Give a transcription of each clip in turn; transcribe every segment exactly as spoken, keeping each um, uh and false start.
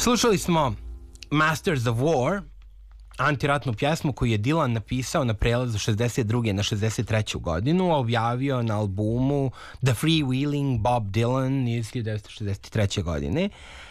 Slušali smo Masters of War, antiratnu pjesmu koju je Dylan napisao na prelazu šezdeset druge na šezdeset treću godinu, a objavio na albumu The Freewheeling Bob Dylan iz hiljadu devetsto šezdeset treće. godine.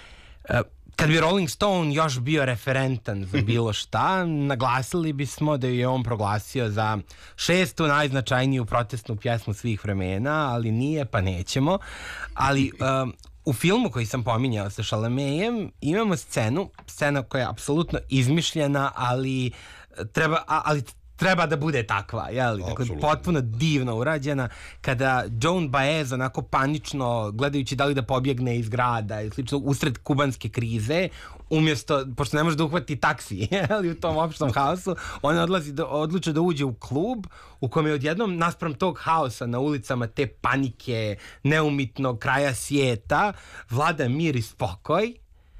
Kad bi Rolling Stone još bio referentan za bilo šta, naglasili bismo da je on proglasio za šestu najznačajniju protestnu pjesmu svih vremena, ali nije, pa nećemo. Ali um, u filmu koji sam pominjao sa Chalametom imamo scenu, scena koja je apsolutno izmišljena, ali treba, ali treba da bude takva, jel? Dakle, potpuno divno urađena, kada Joan Baez onako panično, gledajući da li da pobjegne iz grada i slično, usred kubanske krize, umjesto, pošto ne može da uhvati taksi, jel, u tom opštom haosu, ona odlazi da, odluče da uđe u klub u kojem je odjednom naspram tog haosa na ulicama, te panike, neumitnog kraja svijeta, vlada mir i spokoj,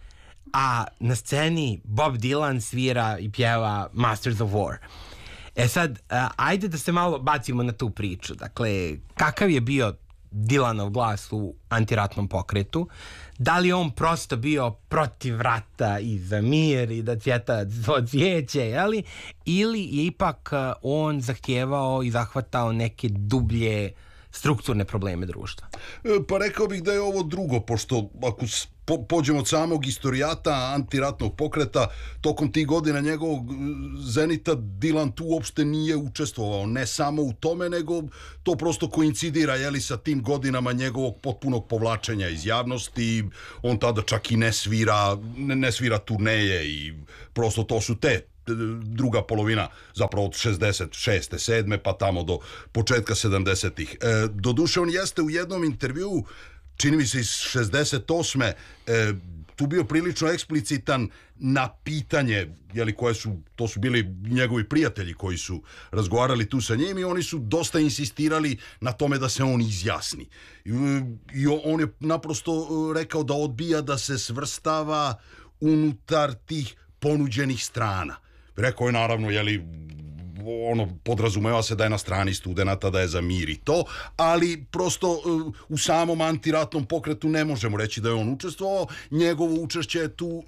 a na sceni Bob Dylan svira i pjeva Masters of War. E sad, uh, ajde da se malo bacimo na tu priču. Dakle, kakav je bio Dylanov glas u antiratnom pokretu? Da li on prosto bio protiv rata i za mir i da cvjeta cvijeće, jeli? Ili je ipak uh, on zahtijevao i zahvatao neke dublje strukturne probleme društva? Pa rekao bih da je ovo drugo, pošto ako po, pođemo od samog istorijata antiratnog pokreta, tokom tih godina njegovog zenita Dylan tu uopšte nije učestvovao, ne samo u tome, nego to prosto koincidira, jeli, sa tim godinama njegovog potpunog povlačenja iz javnosti. On tada čak i ne svira, ne, ne svira turneje i prosto to su te druga polovina, zapravo od šezdeset šeste sedme pa tamo do početka sedamdesetih. E, doduše on jeste u jednom intervjuu, čini mi se iz šezdeset osme. E, tu bio prilično eksplicitan na pitanje, jeli, koje su, to su bili njegovi prijatelji koji su razgovarali tu sa njim i oni su dosta insistirali na tome da se on izjasni. I, i on je naprosto rekao da odbija da se svrstava unutar tih ponuđenih strana. Rekao je naravno, jeli, ono, podrazumeva se da je na strani studenata, da je za mir i to, ali prosto u samom antiratnom pokretu ne možemo reći da je on učestvovao. Njegovo učešće je tu,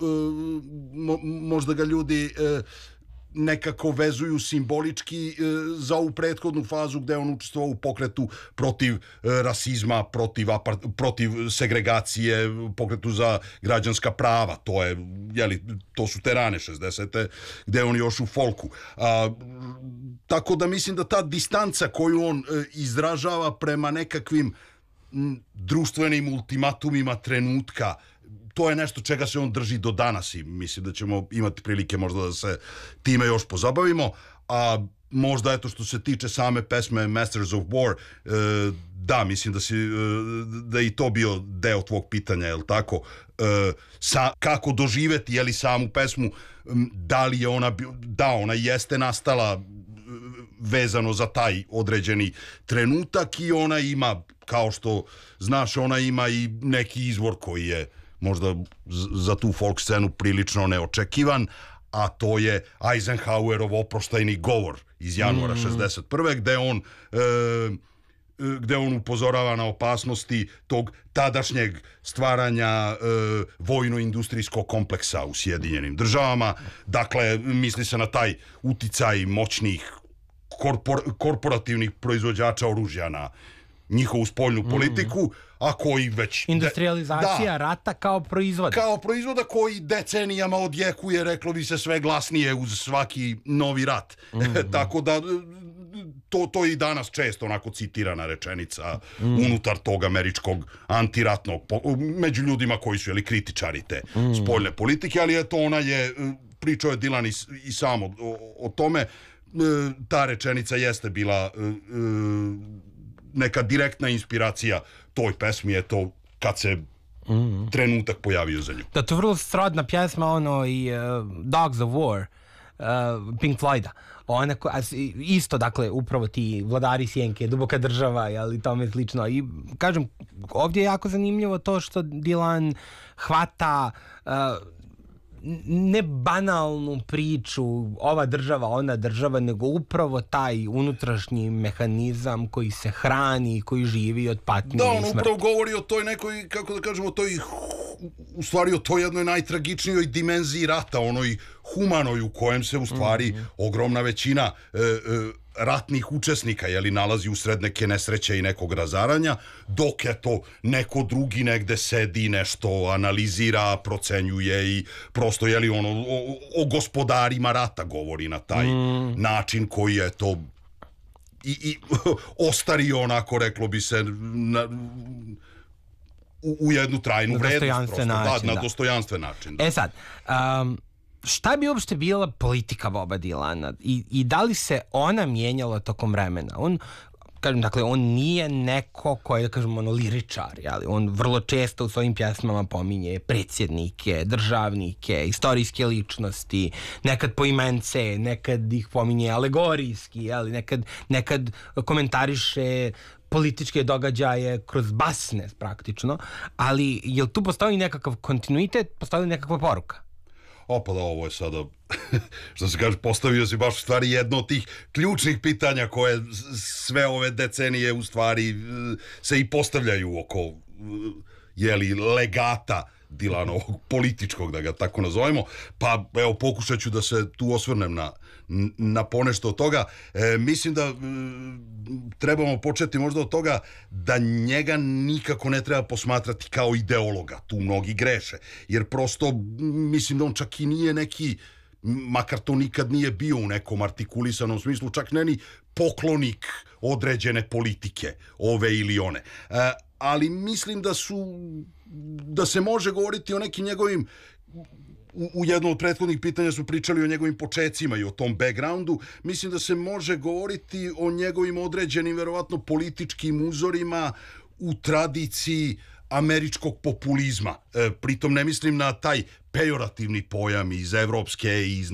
možda ga ljudi nekako vezuju simbolički za ovu prethodnu fazu gde je on učestvovao u pokretu protiv rasizma, protiv, apart, protiv segregacije, pokretu za građanska prava. To je, jeli, to su te rane šezdesete gde je on još u folku. A, tako da mislim da ta distanca koju on izražava prema nekakvim m, društvenim ultimatumima trenutka, to je nešto čega se on drži do danas i mislim da ćemo imati prilike možda da se time još pozabavimo. A možda eto što se tiče same pesme Masters of War, e, da, mislim da si e, da i to bio deo tvog pitanja, jel tako? E, sa, kako doživeti, jeli, samu pesmu, da li je ona, da, ona jeste nastala vezano za taj određeni trenutak i ona ima, kao što znaš, ona ima i neki izvor koji je možda za tu folk scenu prilično neočekivan, a to je Eisenhowerov oproštajni govor iz januara mm. šezdeset prve gde on e, gde on upozorava na opasnosti tog tadašnjeg stvaranja e, vojno-industrijskog kompleksa u Sjedinjenim državama. Dakle, misli se na taj uticaj moćnih korpor, korporativnih proizvođača oružja na njihovu spoljnu politiku, mm. a koji već... Industrializacija da, rata kao proizvoda. Kao proizvoda koji decenijama odjekuje, reklo bi se, sve glasnije uz svaki novi rat. Mm. Tako da to, to je i danas često onako citirana rečenica mm. unutar tog američkog antiratnog, među ljudima koji su, jeli, kritičari te mm. spoljne politike, ali eto, ona je, pričao je Dylan i, i sam o, o tome, ta rečenica jeste bila neka direktna inspiracija toj pesmi, je to kad se mm. trenutak pojavio za nju. Da, to je vrlo srodna pjesma, ono i uh, Dogs of War, uh, Pink Floyda. Ona ko, isto, dakle, upravo ti vladari sjenke, duboka država, ali tome slično. I kažem, ovdje je jako zanimljivo to što Dylan hvata uh, ne banalnu priču ova država, ona država, nego upravo taj unutrašnji mehanizam koji se hrani, koji živi od patnje da, i smrti. Da, on upravo govori o toj nekoj, kako da kažemo, toj u stvari o toj jednoj najtragičnijoj dimenziji rata, onoj humanoj u kojem se u stvari mm-hmm. ogromna većina e, e, ratnih učesnika jeli, nalazi usred neke nesreće i nekog razaranja, dok je to neko drugi negde sedi, nešto analizira, procenjuje i prosto jeli, ono, o, o gospodarima rata govori na taj mm. način koji je to i, i ostario onako, reklo bi se, na, u, u jednu trajnu vrednost. Prosto, način, da, da. Na dostojanstven način. Da. E sad, um, šta bi uopšte bila politika Boba Dylana i, i da li se ona mijenjala tokom vremena? On, kažem, dakle, on nije neko ko je, da kažem, ono, liričar, jeli? On vrlo često u svojim pjesmama pominje predsjednike, državnike, istorijske ličnosti, nekad poimence, nekad ih pominje alegorijski, jeli? Nekad, nekad komentariše političke događaje kroz basne praktično, ali je li tu postoji nekakav kontinuitet, postoji nekakva poruka? Opa da, ovo je sada, što se kaže, postavio si baš u stvari jedno od tih ključnih pitanja koje sve ove decenije u stvari se i postavljaju oko jeli, legata Dylanovog političkog, da ga tako nazovemo, pa evo pokušat ću da se tu osvrnem na, na ponešto od toga. E, mislim da e, trebamo početi možda od toga da njega nikako ne treba posmatrati kao ideologa, tu mnogi greše, jer prosto mislim da on čak i nije neki, makar to nikad nije bio u nekom artikulisanom smislu, čak ne ni poklonik određene politike, ove ili one. E, ali mislim da su da se može govoriti o nekim njegovim u, u jednom od prethodnih pitanja smo pričali o njegovim počecima i o tom backgroundu. Mislim da se može govoriti o njegovim određenim verovatno političkim uzorima u tradiciji američkog populizma. E, pritom ne mislim na taj pejorativni pojam iz evropske i iz